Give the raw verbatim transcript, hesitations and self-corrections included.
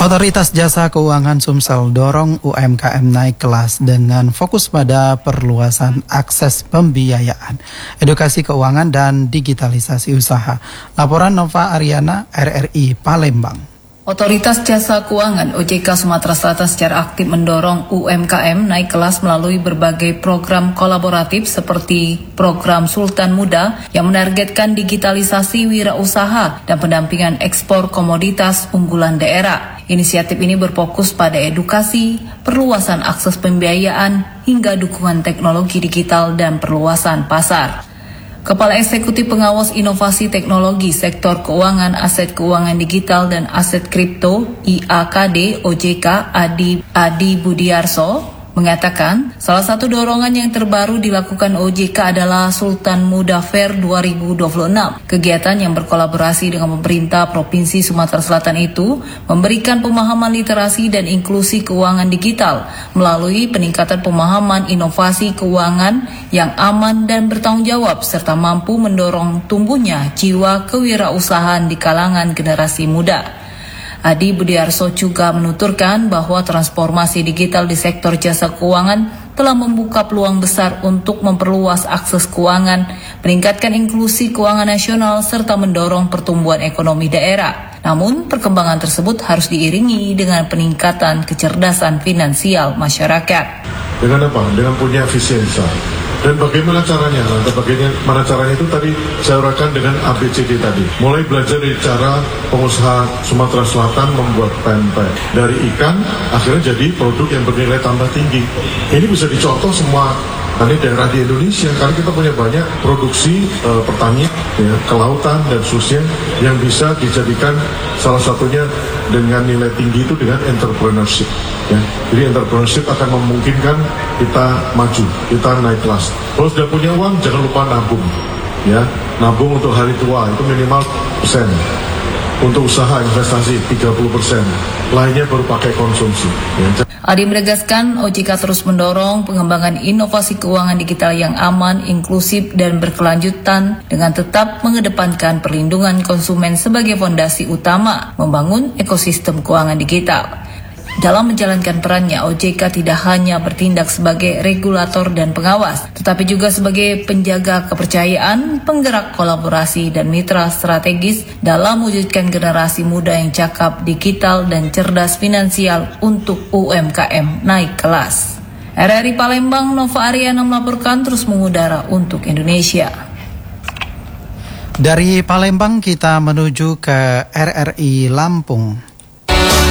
Otoritas Jasa Keuangan Sumsel dorong U M K M naik kelas dengan fokus pada perluasan akses pembiayaan, edukasi keuangan dan digitalisasi usaha. Laporan Nova Ariana, R R I Palembang. Otoritas Jasa Keuangan O J K Sumatera Selatan secara aktif mendorong U M K M naik kelas melalui berbagai program kolaboratif seperti program Sultan Muda yang menargetkan digitalisasi wirausaha dan pendampingan ekspor komoditas unggulan daerah. Inisiatif ini berfokus pada edukasi, perluasan akses pembiayaan, hingga dukungan teknologi digital dan perluasan pasar. Kepala Eksekutif Pengawas Inovasi Teknologi Sektor Keuangan, Aset Keuangan Digital dan Aset Kripto I A K D O J K Adi Adi Budiarso mengatakan salah satu dorongan yang terbaru dilakukan O J K adalah Sultan Muda Fair dua ribu dua puluh enam. Kegiatan yang berkolaborasi dengan pemerintah Provinsi Sumatera Selatan itu memberikan pemahaman literasi dan inklusi keuangan digital melalui peningkatan pemahaman inovasi keuangan yang aman dan bertanggung jawab serta mampu mendorong tumbuhnya jiwa kewirausahaan di kalangan generasi muda. Adi Budiarso juga menuturkan bahwa transformasi digital di sektor jasa keuangan telah membuka peluang besar untuk memperluas akses keuangan, meningkatkan inklusi keuangan nasional, serta mendorong pertumbuhan ekonomi daerah. Namun, perkembangan tersebut harus diiringi dengan peningkatan kecerdasan finansial masyarakat. Dengan apa? Dengan punya visi yang besar. Dan bagaimana caranya? Nah, bagaimana caranya itu tadi saya uraikan dengan A B C D tadi. Mulai belajar dari cara pengusaha Sumatera Selatan membuat pempek dari ikan, akhirnya jadi produk yang bernilai tambah tinggi. Ini bisa dicontoh semua ini daerah di Indonesia karena kita punya banyak produksi e, pertanian, ya, kelautan dan seterusnya yang bisa dijadikan salah satunya dengan nilai tinggi itu dengan entrepreneurship. Ya. Jadi entrepreneurship akan memungkinkan kita maju, kita naik kelas. Kalau sudah punya uang, jangan lupa nabung. Ya, nabung untuk hari tua itu minimal persen. Untuk usaha investasi tiga puluh persen. Lainnya baru pakai konsumsi. Ya. Adi menegaskan O J K terus mendorong pengembangan inovasi keuangan digital yang aman, inklusif, dan berkelanjutan dengan tetap mengedepankan perlindungan konsumen sebagai fondasi utama membangun ekosistem keuangan digital. Dalam menjalankan perannya, O J K tidak hanya bertindak sebagai regulator dan pengawas, tetapi juga sebagai penjaga kepercayaan, penggerak kolaborasi, dan mitra strategis dalam mewujudkan generasi muda yang cakap, digital, dan cerdas finansial untuk U M K M naik kelas. R R I Palembang, Nova Ariana melaporkan, terus mengudara untuk Indonesia. Dari Palembang kita menuju ke R R I Lampung.